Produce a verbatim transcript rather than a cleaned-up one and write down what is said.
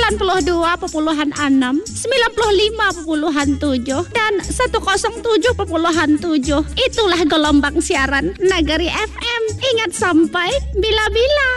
sembilan puluh dua koma enam, sembilan puluh lima koma tujuh, dan seratus tujuh koma tujuh. Itulah gelombang siaran Nagari F M. Ingat sampai bila-bila.